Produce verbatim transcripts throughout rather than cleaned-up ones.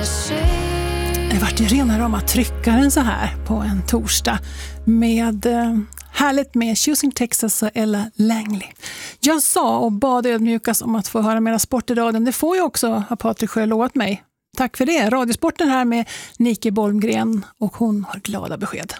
Det vart ju rena rama tryckaren så här på en torsdag med eh, härligt med Choosing Texas och Ella Langley. Jag sa och bad ödmjukas om att få höra mera sport i radion. Det får ju också, har Patrik Sjö lovat mig. Tack för det. Radiosporten här med Nike Bolmgren och hon har glada besked.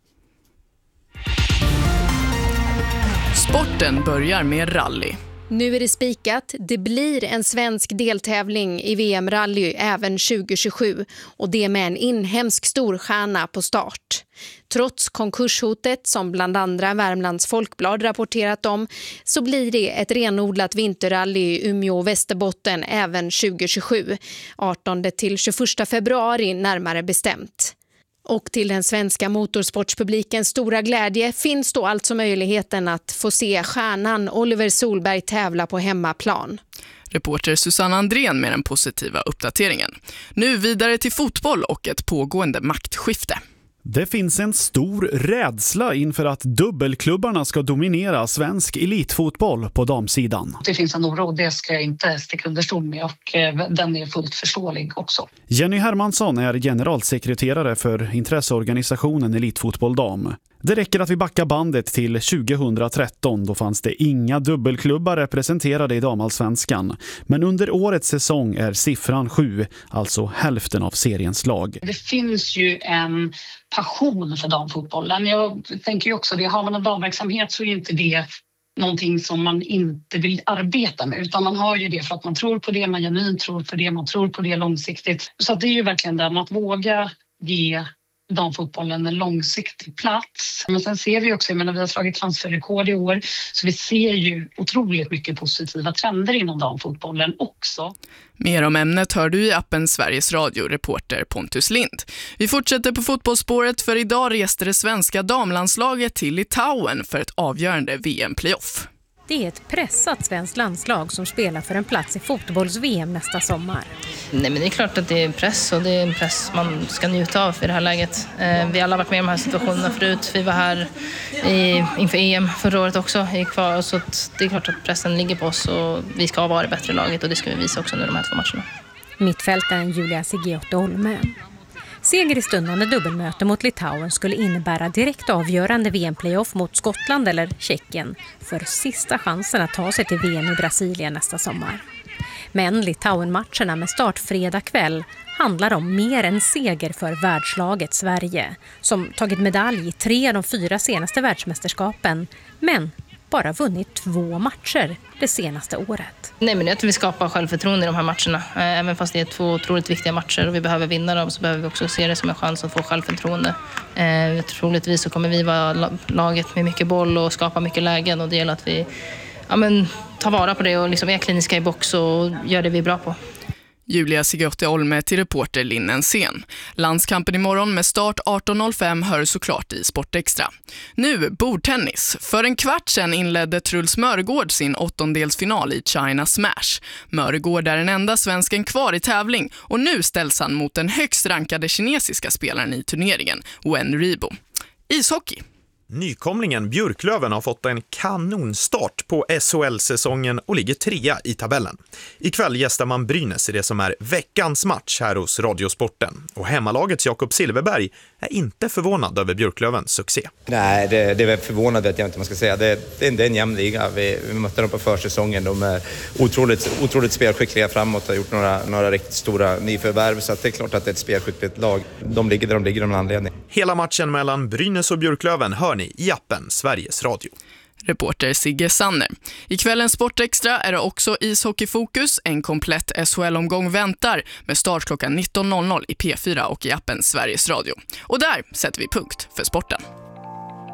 Sporten börjar med rally. Nu är det spikat. Det blir en svensk deltävling i V M-rally även tjugo tjugosju och det med en inhemsk storstjärna på start. Trots konkurshotet som bland andra Värmlands Folkblad rapporterat om så blir det ett renodlat vinterrally i Umeå och Västerbotten även tjugo tjugosju, artonde till tjugoförsta februari närmare bestämt. Och till den svenska motorsportspublikens stora glädje finns då alltså möjligheten att få se stjärnan Oliver Solberg tävla på hemmaplan. Reporter Susanna Andrén med den positiva uppdateringen. Nu vidare till fotboll och ett pågående maktskifte. Det finns en stor rädsla inför att dubbelklubbarna ska dominera svensk elitfotboll på damsidan. Det finns en oro, det ska jag inte sticka under stol med och den är fullt förståelig också. Jenny Hermansson är generalsekreterare för intresseorganisationen Elitfotboll Dam. Det räcker att vi backar bandet till tjugohundratretton, då fanns det inga dubbelklubbar representerade i damallsvenskan. Men under årets säsong är siffran sju, alltså hälften av seriens lag. Det finns ju en passion för damfotbollen. Jag tänker ju också det, har man en damverksamhet så är inte det någonting som man inte vill arbeta med, utan man har ju det för att man tror på det, man genuint tror på det, man tror på det långsiktigt. Så det är ju verkligen det, att våga ge damfotbollen en långsiktig plats. Men sen ser vi också, jag menar, vi har slagit transferrekord i år, så vi ser ju otroligt mycket positiva trender inom damfotbollen också. Mer om ämnet hör du i appen Sveriges Radio, reporter Pontus Lind. Vi fortsätter på fotbollsspåret, för idag reste det svenska damlandslaget till Litauen för ett avgörande V M-playoff. Det är ett pressat svenskt landslag som spelar för en plats i fotbolls-V M nästa sommar. Nej, men det är klart att det är press, och det är en press man ska njuta av i det här läget. Eh, vi har alla varit med i de här situationerna förut. Vi var här i, inför E M förra året också i kvar, så att det är klart att pressen ligger på oss och vi ska vara det bättre laget, och det ska vi visa också nu de här två matcherna. Mittfältaren Julia Sigiote Olme. Seger i stundande dubbelmöte mot Litauen skulle innebära direkt avgörande V M-playoff mot Skottland eller Tjeckien för sista chansen att ta sig till V M i Brasilien nästa sommar. Men Litauen-matcherna med start fredag kväll handlar om mer än seger för världslaget Sverige, som tagit medalj i tre av de fyra senaste världsmästerskapen, men bara vunnit två matcher det senaste året. Nej, men jag tror vi skapar självförtroende i de här matcherna. Även fast det är två otroligt viktiga matcher och vi behöver vinna dem, så behöver vi också se det som en chans att få självförtroende. Eh, troligtvis så kommer vi vara laget med mycket boll och skapa mycket lägen, och det gäller att vi ja, men, tar vara på det och liksom är kliniska i box och gör det vi är bra på. Julia Sigiote Olme till reporter Linnen Sen. Landskampen imorgon med start arton noll fem hör såklart i Sportextra. Nu bordtennis. För en kvart sedan inledde Truls Mörgård sin åttondelsfinal i China Smash. Mörgård är den enda svensken kvar i tävling, och nu ställs han mot den högst rankade kinesiska spelaren i turneringen, Wen Ribo. Ishockey. Nykomlingen Björklöven har fått en kanonstart på S H L-säsongen och ligger trea i tabellen. Ikväll gästar man Brynäs i det som är veckans match här hos Radiosporten. Och hemmalagets Jakob Silverberg är inte förvånad över Björklövens succé. Nej, det, det är förvånad vet jag inte man ska säga. Det, det, det är en jämn liga. Vi, vi mötte dem på försäsongen. De är otroligt, otroligt spelskickliga framåt och har gjort några, några riktigt stora nyförvärv. Så att det är klart att det är ett spelskickligt lag. De ligger där de ligger av en anledning. Hela matchen mellan Brynäs och Björklöven hör ni i appen Sveriges Radio. Reporter Sigge Sanner. I kvällens Sportextra är det också ishockeyfokus. En komplett S H L-omgång väntar med start klockan nitton noll noll i P fyra och i appen Sveriges Radio. Och där sätter vi punkt för sporten.